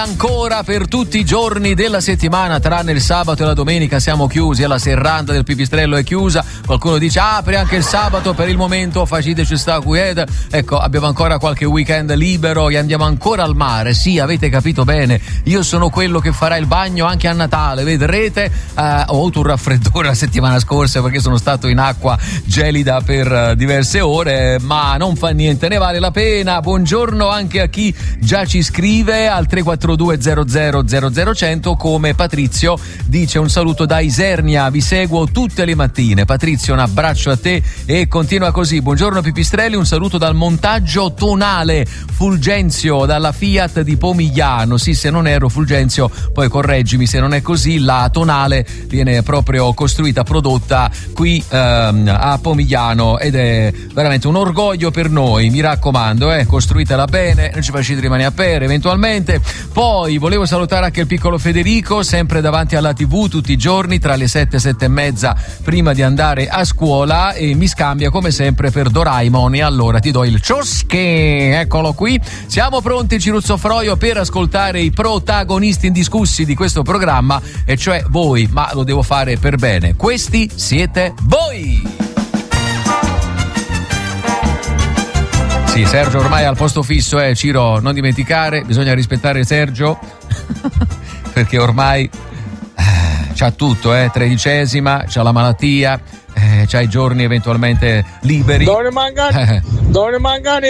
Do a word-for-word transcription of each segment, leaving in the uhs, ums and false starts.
ancora per tutti i giorni della settimana, tranne il sabato e la domenica siamo chiusi e la serranda del Pipistrello è chiusa. Qualcuno dice apri anche il sabato, per il momento faciteci sta quieta. Ecco, abbiamo ancora qualche weekend libero e andiamo ancora al mare. Sì, avete capito bene, io sono quello che farà il bagno anche a Natale, vedrete. Eh, ho avuto un raffreddore la settimana scorsa perché sono stato in acqua gelida per uh, diverse ore, ma non fa niente, ne vale la pena. Buongiorno anche a chi già ci scrive al tre quattro due zero zero zero zero cento, come Patrizio dice: un saluto da Isernia, vi seguo tutte le mattine. Patrizio, un abbraccio a te e continua così. Buongiorno Pipistrelli, un saluto dal montaggio tonale. Fulgenzio dalla Fiat di Pomigliano. Sì, se non ero Fulgenzio, poi correggimi se non è così, la tonale viene proprio costruita, prodotta qui ehm, a Pomigliano ed è veramente un orgoglio per noi, mi raccomando, eh, costruitela bene, non ci facete rimanere a pere eventualmente. Poi volevo salutare anche il piccolo Federico, sempre davanti alla tivù tutti i giorni tra le sette e sette e mezza prima di andare a scuola, e mi scambia come sempre per Doraemon, e allora ti do il cioschi, eccolo qui. Siamo pronti, Ciruzzo Froio, per ascoltare i protagonisti indiscussi di questo programma, e cioè voi, ma lo devo fare per bene. Questi siete voi! Sì, Sergio ormai è al posto fisso, eh, Ciro, non dimenticare, bisogna rispettare Sergio perché ormai eh, c'ha tutto, eh, tredicesima, c'ha la malattia, eh, c'ha i giorni eventualmente liberi. Dove mancani, eh. dove mancani,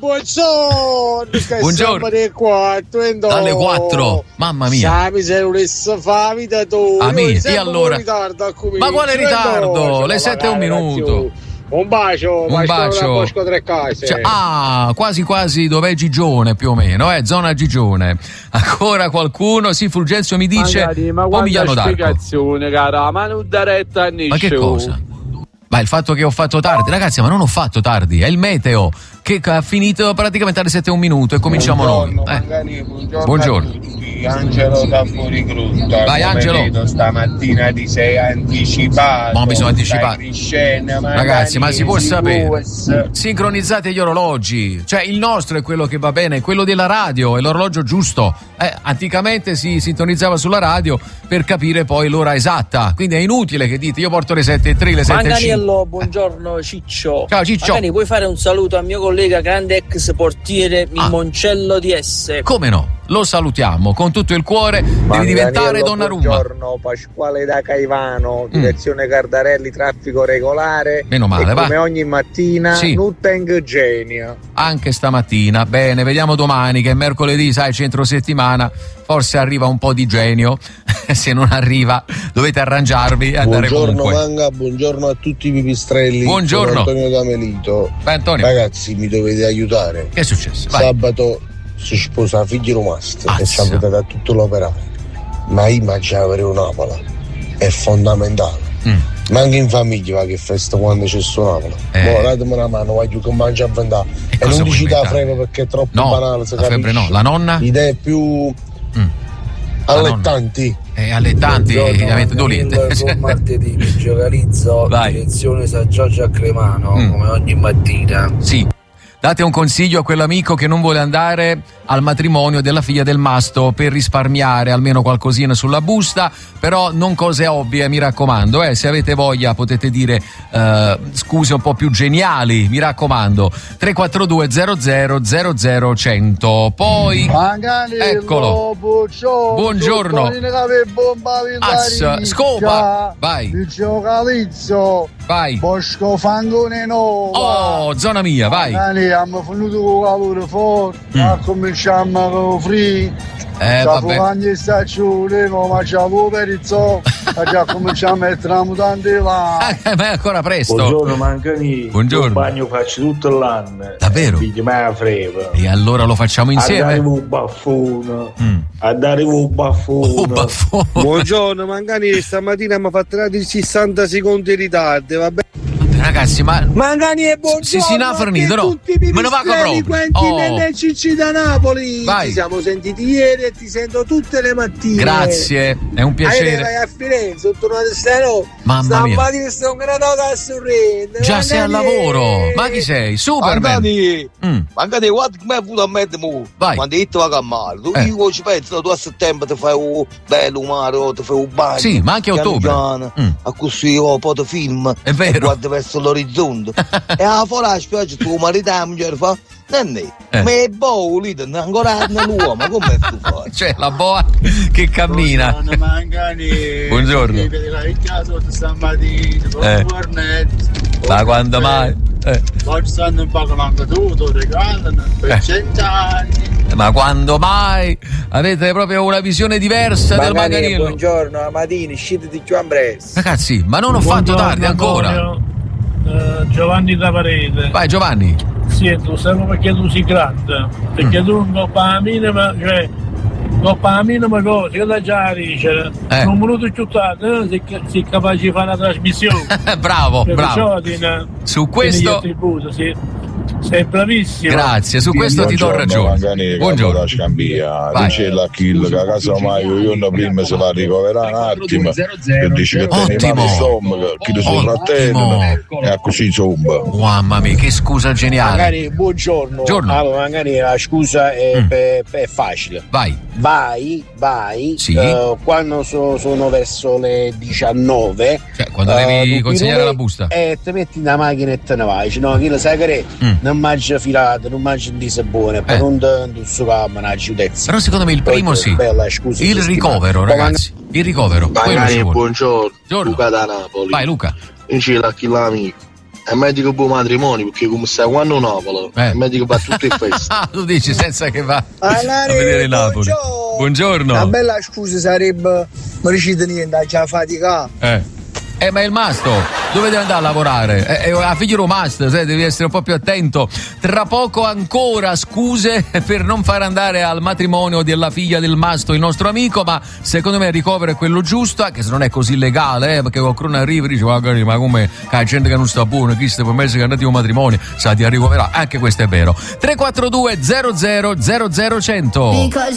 buongiorno, buongiorno. Alle quattro, alle quattro, mamma mia. Sapi se volesse fa vita tu. Ah, mi, e allora? Ma quale ritardo? Le sette e un minuto. Un bacio, un bacio. Bosco Tre Case. Cioè, ah, quasi quasi dov'è Gigione più o meno, eh, zona Gigione. Ancora qualcuno? Sì, Fulgenzio mi dice magari, ma quanta spiegazione, cara, ma non da retta a nessuno. Ma che cosa? Ma il fatto che ho fatto tardi, ragazzi, ma non ho fatto tardi, è il meteo che ha finito praticamente alle sette e un minuto e cominciamo buongiorno, noi. Eh. Magari, buongiorno. Buongiorno. Angelo da Fuorigrutta. Vai Angelo. Vedo, stamattina ti sei anticipato. Ma bisogna anticipare. Scena, ragazzi, ma si può si sapere. può... Sincronizzate gli orologi. Cioè il nostro è quello che va bene, quello della radio è l'orologio giusto. Eh, anticamente si sintonizzava sulla radio per capire poi l'ora esatta. Quindi è inutile che dite io porto le sette e tre, le sette e cinque. Manganiello, buongiorno Ciccio. Ciao Ciccio. Magari vuoi fare un saluto al mio collega grande ex portiere Mimoncello ah. di S. Come no? Lo salutiamo con tutto il cuore. Devi diventare Donnarumma. Buongiorno, Pasquale da Caivano, direzione mm. Cardarelli, traffico regolare. Meno male, e va. Come ogni mattina, sì. Nutteng Genio. Anche stamattina. Bene, vediamo domani che è mercoledì, sai, centro settimana. Forse arriva un po' di genio. Se non arriva, dovete arrangiarvi e andare buongiorno comunque. Manga, buongiorno a tutti i pipistrelli. Buongiorno. Sono Antonio da Melito. Beh, Antonio. Ragazzi, mi dovete aiutare. Che è successo? Vai. Sabato si sposa figli romasti e ci ha votato tutto l'operato, ma io mangiare un'apola è fondamentale. mm. Ma anche in famiglia va che festa quando c'è suonata eh. Boh, datemi una mano, voglio che mangia a vent'anni e, e non dici da freme perché è troppo no, banale, la febbre no, la nonna? Idee più mm. allettanti eh, allettanti ovviamente dolente. Buon martedì mi giocalizzo Vai. Direzione San Giorgio a Cremano mm. come ogni mattina. Sì. Date un consiglio a quell'amico che non vuole andare al matrimonio della figlia del Masto per risparmiare almeno qualcosina sulla busta, però non cose ovvie, mi raccomando, eh. Se avete voglia potete dire uh, scuse un po' più geniali, mi raccomando. Tre quattro due zero zero zero zero cento. Poi eccolo. Buongiorno. Assa, scopa. Vai. Vai. Bosco Fangone Nova. Oh, zona mia, vai. Abbiamo finito il lavoro forte, Mm. cominciamo con free. Eh, vabbè. Quando stagione, ma facciamo per il zoo, già cominciamo a mettere la mutante là. Eh, ma è ancora presto. Buongiorno Mancani. Buongiorno. Il bagno faccio tutto l'anno. Davvero? Figli me freva. E allora lo facciamo insieme. A dare un baffone. Mm. A dare un baffone. Oh, baffone. Buongiorno Mancani, stamattina mi ha fatto di sessanta secondi di ritardo, vabbè. Ragazzi, ma Mancani è buongiorno. Si si n'ha fornito, no? Me ne vado proprio. Oh. N C C da Napoli. Vai. Ci siamo sentiti ieri e ti sento tutte le mattine. Grazie, è un piacere. Vai a Firenze, sono tornato stanotte. Mamma mia. Stamattina sto un granato a sorridere. Già sei al lavoro. Ma chi sei? Superman. Magari, Mm. magari guarda come hai avuto a me mo. Vai. Quando io ti va a male, tu Eh. io ci penso, tu a settembre ti fai un bello mare, ti fai un bagno. Sì, ma anche a piano ottobre. piano, Mm. A così io poi ti film. È vero. E guardi verso l'orizzonte. E a fuori alla spiaggia tuo marito e la moglie fa. Nanni, Eh. ma è boh lì, ancora nell'uomo, come tu fai? C'è la boa che cammina. Buongiorno. Eh. Ma quando mai? Eh. Oggi stanno un po' anche tutto, regalano per Eh. cent'anni. Ma quando mai? Avete proprio una visione diversa del Magari, Manganello. buongiorno, a Matini, scite di più ambresse. Ragazzi, ma non ho fatto tardi ancora. Eh, Giovanni da Parete. Vai Giovanni. Sì, tu sai perché tu si gratta. Perché Mm. tu non fa la minima, cioè non fa la minima cosa, che da già dice. Eh. Un minuto più tardi, eh, sei, ca- sei capace di fare una trasmissione. Bravo, E bravo. perciò ti ne- Su ti questo- ne attributo, sì. Sei bravissimo. Grazie, su questo ti do ragione. Buongiorno. Da scambia, Vai. dice la kill che a casa mai io giorno prima si va a ricoverare un attimo che dice che Ottimo. teneva il stomaco che lo sopravvento e così insomma. Mamma mia, che scusa geniale. Magari buongiorno. Buongiorno. Allora, magari la scusa è, Mm. pe- pe- è facile. Vai. Vai, vai. Sì. eh, quando so- sono verso le diciannove. Cioè, quando devi consegnare la busta. E ti metti nella macchina e te ne vai. Dici, no, chi lo sai che è? Mm. Non mangia filate, non mangia di buone, per Eh. non ti succama una giudezza. Però secondo me il primo sì. Bella scusa. Il ricovero, ragazzi. Il ricovero. Quello ci Magari vuole. buongiorno, Buongiorno. Luca da Napoli. Vai Luca. In giro a chi l'amico. È medico buon matrimonio perché come stai quando Napoli, Eh. è medico per tutte le feste. Ah, tu dici senza che va a Alare, vedere Napoli. Buongiorno. Una bella scusa sarebbe non riuscite niente, già fatica. Eh. Eh, ma è il masto, dove devi andare a lavorare? È, è a figlio masto, sai, devi essere un po' più attento. Tra poco ancora scuse per non far andare al matrimonio della figlia del masto il nostro amico, ma secondo me il ricovero è quello giusto, anche se non è così legale, eh, perché qualcuno arriva e dice magari, ma come la gente che non sta buono, chi sta per mesi che è andato a un matrimonio, sa di ricoverare, anche questo è vero. tre quattro due zero zero zero zero cento.